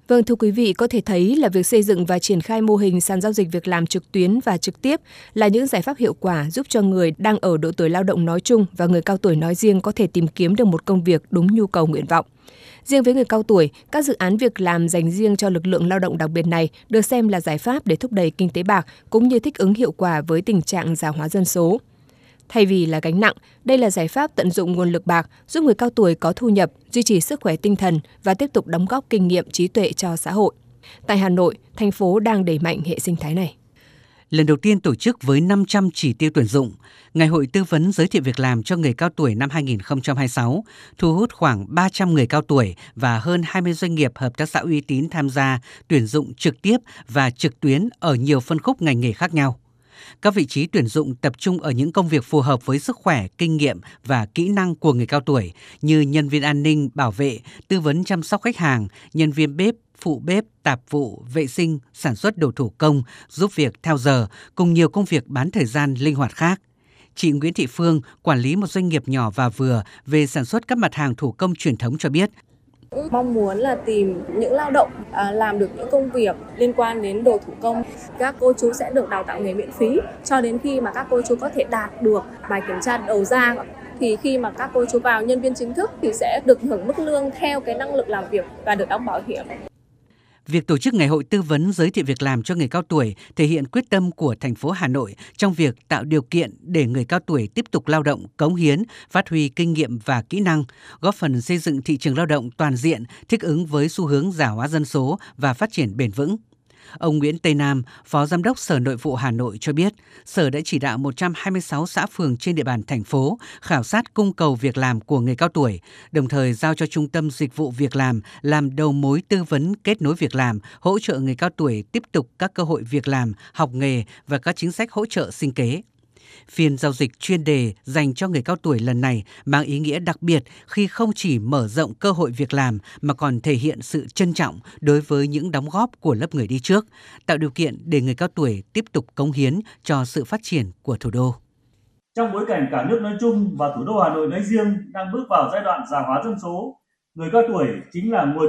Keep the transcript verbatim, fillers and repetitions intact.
Vâng, thưa quý vị, có thể thấy là việc xây dựng và triển khai mô hình sàn giao dịch việc làm trực tuyến và trực tiếp là những giải pháp hiệu quả giúp cho người đang ở độ tuổi lao động nói chung và người cao tuổi nói riêng có thể tìm kiếm được một công việc đúng nhu cầu nguyện vọng. Riêng với người cao tuổi, các dự án việc làm dành riêng cho lực lượng lao động đặc biệt này được xem là giải pháp để thúc đẩy kinh tế bạc cũng như thích ứng hiệu quả với tình trạng già hóa dân số. Thay vì là gánh nặng, đây là giải pháp tận dụng nguồn lực bạc giúp người cao tuổi có thu nhập, duy trì sức khỏe tinh thần và tiếp tục đóng góp kinh nghiệm trí tuệ cho xã hội. Tại Hà Nội, thành phố đang đẩy mạnh hệ sinh thái này. Lần đầu tiên tổ chức với năm trăm chỉ tiêu tuyển dụng, Ngày hội tư vấn giới thiệu việc làm cho người cao tuổi năm hai nghìn không trăm hai mươi sáu thu hút khoảng ba trăm người cao tuổi và hơn hai mươi doanh nghiệp hợp tác xã uy tín tham gia tuyển dụng trực tiếp và trực tuyến ở nhiều phân khúc ngành nghề khác nhau. Các vị trí tuyển dụng tập trung ở những công việc phù hợp với sức khỏe, kinh nghiệm và kỹ năng của người cao tuổi như nhân viên an ninh, bảo vệ, tư vấn chăm sóc khách hàng, nhân viên bếp, phụ bếp, tạp vụ, vệ sinh, sản xuất đồ thủ công, giúp việc theo giờ, cùng nhiều công việc bán thời gian linh hoạt khác. Chị Nguyễn Thị Phương, quản lý một doanh nghiệp nhỏ và vừa về sản xuất các mặt hàng thủ công truyền thống cho biết, mong muốn là tìm những lao động à, làm được những công việc liên quan đến đồ thủ công. Các cô chú sẽ được đào tạo nghề miễn phí cho đến khi mà các cô chú có thể đạt được bài kiểm tra đầu ra. Thì khi mà các cô chú vào nhân viên chính thức thì sẽ được hưởng mức lương theo cái năng lực làm việc và được đóng bảo hiểm. Việc tổ chức Ngày hội tư vấn giới thiệu việc làm cho người cao tuổi thể hiện quyết tâm của thành phố Hà Nội trong việc tạo điều kiện để người cao tuổi tiếp tục lao động, cống hiến, phát huy kinh nghiệm và kỹ năng, góp phần xây dựng thị trường lao động toàn diện, thích ứng với xu hướng già hóa dân số và phát triển bền vững. Ông Nguyễn Tây Nam, Phó Giám đốc Sở Nội vụ Hà Nội cho biết, Sở đã chỉ đạo một trăm hai mươi sáu xã phường trên địa bàn thành phố khảo sát cung cầu việc làm của người cao tuổi, đồng thời giao cho Trung tâm Dịch vụ Việc làm làm đầu mối tư vấn kết nối việc làm, hỗ trợ người cao tuổi tiếp tục các cơ hội việc làm, học nghề và các chính sách hỗ trợ sinh kế. Phiên giao dịch chuyên đề dành cho người cao tuổi lần này mang ý nghĩa đặc biệt khi không chỉ mở rộng cơ hội việc làm mà còn thể hiện sự trân trọng đối với những đóng góp của lớp người đi trước, tạo điều kiện để người cao tuổi tiếp tục cống hiến cho sự phát triển của thủ đô. Trong bối cảnh cả nước nói chung và thủ đô Hà Nội nói riêng đang bước vào giai đoạn già hóa dân số, người cao tuổi chính là nguồn